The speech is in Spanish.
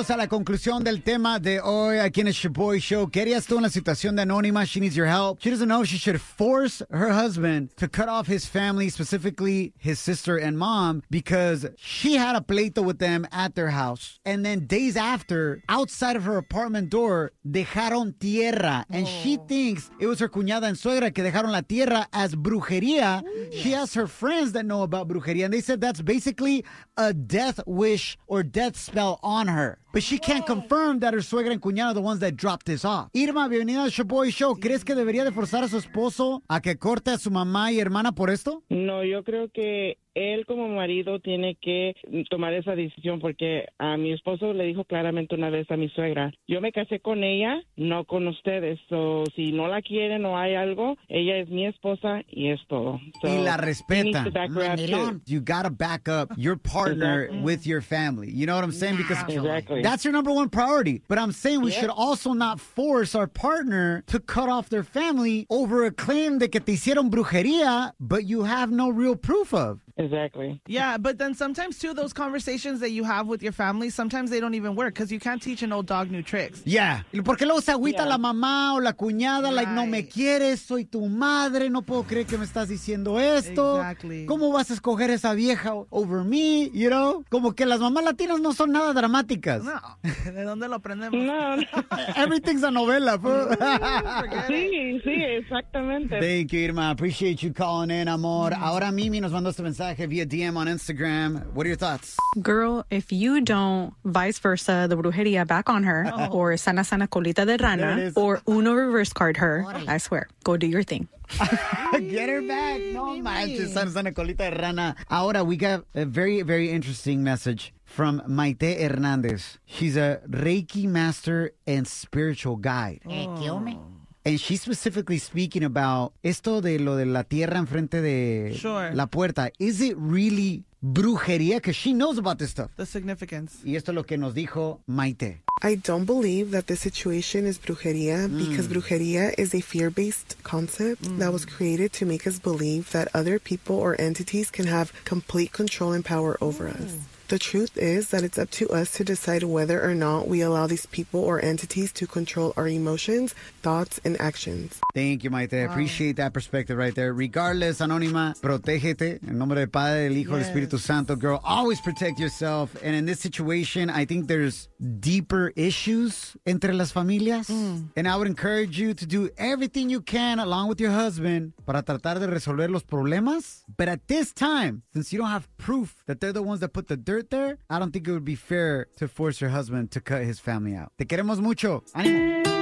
llegamos a la conclusión del tema de hoy aquí en el Shaboy Show. ¿Qué harías tú en la situación de Anónima? She needs your help. She doesn't know if she should force her husband to cut off his family, specifically his sister and mom, because she had a pleito with them at their house. And then days after, outside of her apartment door, dejaron tierra. And she thinks it was her cuñada and suegra que dejaron la tierra as brujería. She has her friends that know about brujería, and they said that's basically a death wish or death spell on her. But she can't confirm that her suegra and cuñada are the ones that dropped this off. Irma, bienvenida al Shaboy Show. ¿Crees que debería de forzar a su esposo a que corte a su mamá y hermana por esto? No, yo creo que él como marido tiene que tomar esa decisión porque a mi esposo le dijo claramente una vez a mi suegra, yo me casé con ella, no con ustedes. So, si no la quieren o hay algo, ella es mi esposa y es todo. So, y la respetan. You gotta back up your partner with your family. You know what I'm saying? Because that's your number one priority. But I'm saying we should also not force our partner to cut off their family over a claim de que te hicieron brujería, but you have no real proof of. Exactly. Yeah, but then sometimes, too, those conversations that you have with your family, sometimes they don't even work because you can't teach an old dog new tricks. Yeah. Porque luego se agüita la mamá o la cuñada, like, no me quieres, soy tu madre, no puedo creer que me estás diciendo esto. Exactly. ¿Cómo vas a escoger esa vieja over me, you know? Como que las mamás latinas no son nada dramáticas. No. ¿De dónde lo aprendemos? No. Everything's a novela, Sí, exactamente. Thank you, Irma. Appreciate you calling in, amor. Ahora Mimi nos mandó este mensaje via DM on Instagram. What are your thoughts? Girl, if you don't vice versa the brujeria back on her, or sana sana colita de rana, or uno reverse card her, I swear, go do your thing. Get her back. No manches, sana sana colita de rana. Ahora, we got a very, very interesting message from Maite Hernandez. She's a Reiki master and spiritual guide. And she's specifically speaking about esto de lo de la tierra enfrente de la puerta. Is it really brujería? Because she knows about this stuff. The significance. Y esto es lo que nos dijo Maite. I don't believe that this situation is brujería because brujería is a fear-based concept that was created to make us believe that other people or entities can have complete control and power over us. The truth is that it's up to us to decide whether or not we allow these people or entities to control our emotions, thoughts, and actions. Thank you, Maite. I appreciate that perspective right there. Regardless, Anónima, protégete. En nombre del Padre, del Hijo, del Espíritu Santo. Girl, always protect yourself. And in this situation, I think there's deeper issues entre las familias. And I would encourage you to do everything you can along with your husband para tratar de resolver los problemas. But at this time, since you don't have proof that they're the ones that put the dirt there, I don't think it would be fair to force your husband to cut his family out. Te queremos mucho. ¡Ánimo!